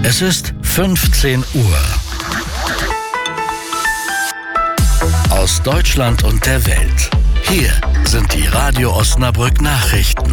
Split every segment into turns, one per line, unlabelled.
Es ist 15 Uhr. Aus Deutschland und der Welt. Hier sind die Radio Osnabrück Nachrichten.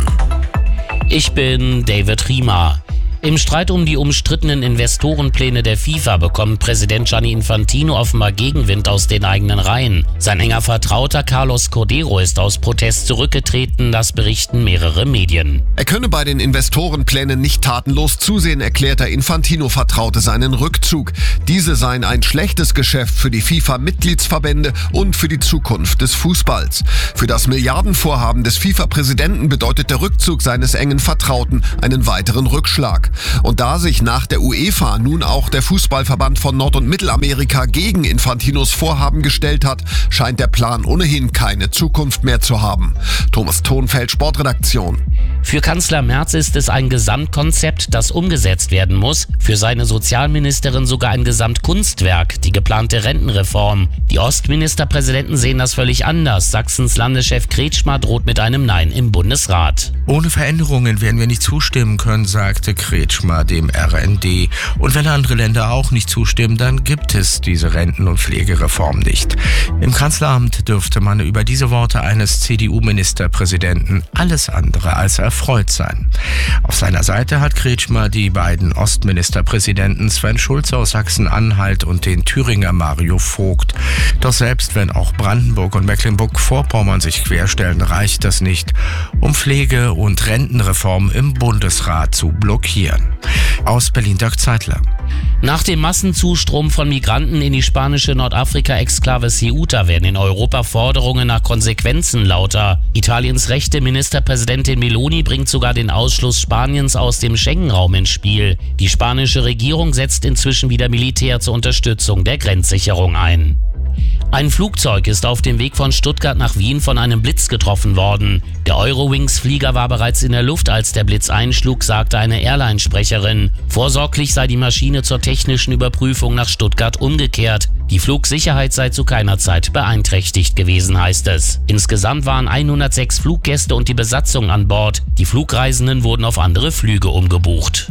Ich bin David Riemer. Im Streit um die umstrittenen Investorenpläne der FIFA bekommt Präsident Gianni Infantino offenbar Gegenwind aus den eigenen Reihen. Sein enger Vertrauter Carlos Cordeiro ist aus Protest zurückgetreten, das berichten mehrere Medien.
Er könne bei den Investorenplänen nicht tatenlos zusehen, erklärte Infantino vertraute seinen Rückzug. Diese seien ein schlechtes Geschäft für die FIFA-Mitgliedsverbände und für die Zukunft des Fußballs. Für das Milliardenvorhaben des FIFA-Präsidenten bedeutet der Rückzug seines engen Vertrauten einen weiteren Rückschlag. Und da sich nach der UEFA nun auch der Fußballverband von Nord- und Mittelamerika gegen Infantinos Vorhaben gestellt hat, scheint der Plan ohnehin keine Zukunft mehr zu haben. Thomas Thonfeld, Sportredaktion.
Für Kanzler Merz ist es ein Gesamtkonzept, das umgesetzt werden muss. Für seine Sozialministerin sogar ein Gesamtkunstwerk, die geplante Rentenreform. Die Ostministerpräsidenten sehen das völlig anders. Sachsens Landeschef Kretschmer droht mit einem Nein im Bundesrat.
Ohne Veränderungen werden wir nicht zustimmen können, sagte Kretschmer dem RND. Und wenn andere Länder auch nicht zustimmen, dann gibt es diese Renten- und Pflegereform nicht. Im Kanzleramt dürfte man über diese Worte eines CDU-Ministerpräsidenten alles andere als erfreut sein. Auf seiner Seite hat Kretschmer die beiden Ostministerpräsidenten Sven Schulze aus Sachsen-Anhalt und den Thüringer Mario Vogt. Doch selbst wenn auch Brandenburg und Mecklenburg-Vorpommern sich querstellen, reicht das nicht, um Pflege- und Rentenreform im Bundesrat zu blockieren. Aus Berlin Dirk Zeitler.
Nach dem Massenzustrom von Migranten in die spanische Nordafrika-Exklave Ceuta werden in Europa Forderungen nach Konsequenzen lauter. Italiens rechte Ministerpräsidentin Meloni bringt sogar den Ausschluss Spaniens aus dem Schengen-Raum ins Spiel. Die spanische Regierung setzt inzwischen wieder Militär zur Unterstützung der Grenzsicherung ein. Ein Flugzeug ist auf dem Weg von Stuttgart nach Wien von einem Blitz getroffen worden. Der Eurowings-Flieger war bereits in der Luft, als der Blitz einschlug, sagte eine Airline-Sprecherin. Vorsorglich sei die Maschine zur technischen Überprüfung nach Stuttgart umgekehrt. Die Flugsicherheit sei zu keiner Zeit beeinträchtigt gewesen, heißt es. Insgesamt waren 106 Fluggäste und die Besatzung an Bord. Die Flugreisenden wurden auf andere Flüge umgebucht.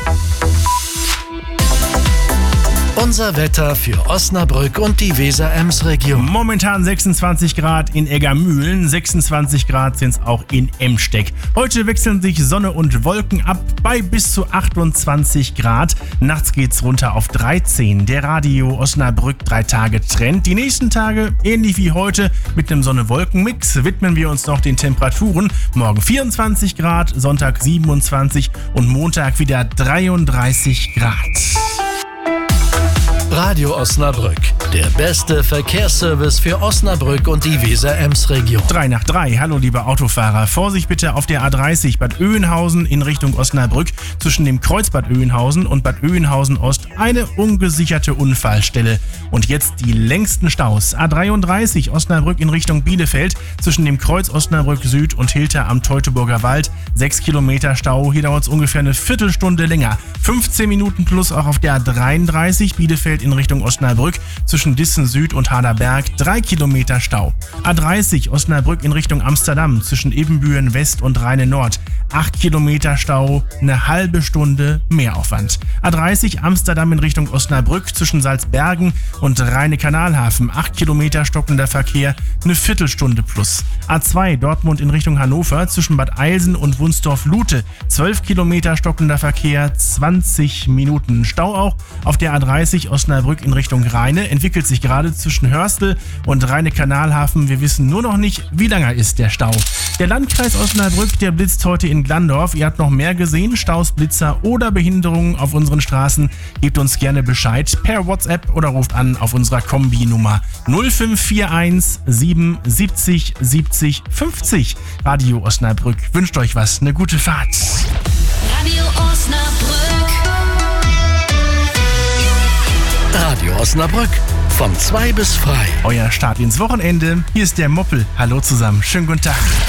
Unser Wetter für Osnabrück und die Weser-Ems-Region.
Momentan 26 Grad in Eggermühlen, 26 Grad sind es auch in Emsteck. Heute wechseln sich Sonne und Wolken ab bei bis zu 28 Grad. Nachts geht's runter auf 13. Der Radio Osnabrück 3-Tage-Trend. Die nächsten Tage, ähnlich wie heute, mit einem Sonne-Wolken-Mix, widmen wir uns noch den Temperaturen. Morgen 24 Grad, Sonntag 27 und Montag wieder 33 Grad.
Radio Osnabrück, der beste Verkehrsservice für Osnabrück und die Weser-Ems-Region.
3 nach 3. Hallo liebe Autofahrer. Vorsicht bitte auf der A30 Bad Oeynhausen in Richtung Osnabrück. Zwischen dem Kreuz Bad Oeynhausen und Bad Oeynhausen Ost eine ungesicherte Unfallstelle. Und jetzt die längsten Staus. A33 Osnabrück in Richtung Bielefeld. Zwischen dem Kreuz Osnabrück Süd und Hilter am Teutoburger Wald. 6 Kilometer Stau. Hier dauert es ungefähr eine Viertelstunde länger. 15 Minuten plus auch auf der A33 Bielefeld in Richtung Osnabrück. Zwischen Dissen Süd und Haderberg 3 Kilometer Stau. A30 Osnabrück in Richtung Amsterdam zwischen Ebenbüren West und Rheine Nord. 8 Kilometer Stau, eine halbe Stunde Mehraufwand. A30 Amsterdam in Richtung Osnabrück zwischen Salzbergen und Rheine-Kanalhafen. 8 Kilometer stockender Verkehr, eine Viertelstunde plus. A2 Dortmund in Richtung Hannover zwischen Bad Eilsen und Wunstorf-Lute. 12 Kilometer stockender Verkehr, 20 Minuten Stau auch. Auf der A30 Osnabrück in Richtung Rheine entwickelt sich gerade zwischen Hörstel und Rheine-Kanalhafen. Wir wissen nur noch nicht, wie lange ist der Stau. Der Landkreis Osnabrück, der blitzt heute in Glandorf. Ihr habt noch mehr gesehen, Staus, Blitzer oder Behinderungen auf unseren Straßen. Gebt uns gerne Bescheid per WhatsApp oder ruft an auf unserer Kombi-Nummer 0541 77 70 50. Radio Osnabrück wünscht euch was, eine gute Fahrt.
Radio Osnabrück.
Radio Osnabrück, von 2 bis frei.
Euer Start ins Wochenende. Hier ist der Moppel. Hallo zusammen. Schönen guten Tag.